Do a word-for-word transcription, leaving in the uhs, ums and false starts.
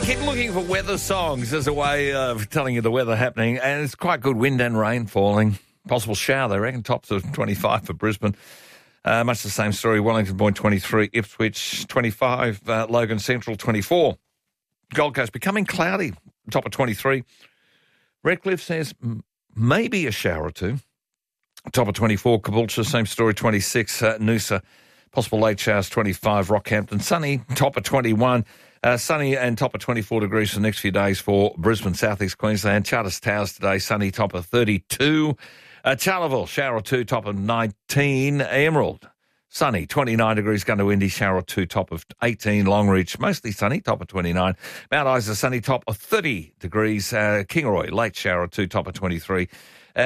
Keep looking for weather songs as a way of telling you the weather happening, and it's quite good wind and rain falling. Possible shower, they reckon. Tops of twenty-five for Brisbane. Uh, much the same story. Wellington Point twenty-three, Ipswich twenty-five, uh, Logan Central twenty-four. Gold Coast becoming cloudy, top of twenty-three. Redcliffe says m- maybe a shower or two. Top of twenty-four. Caboolture, same story, twenty-six. Uh, Noosa, possible late showers, twenty-five. Rockhampton, sunny, top of twenty-one. Uh, sunny and top of twenty-four degrees for the next few days for Brisbane, South East Queensland. Charters Towers today, sunny, top of thirty-two. Uh, Charleville, shower or two, top of nineteen. Emerald, sunny, twenty-nine degrees, going to windy, shower or two, top of eighteen. Longreach, mostly sunny, top of twenty-nine. Mount Isa, sunny, top of thirty degrees. Uh, Kingaroy, late shower or two, top of twenty-three.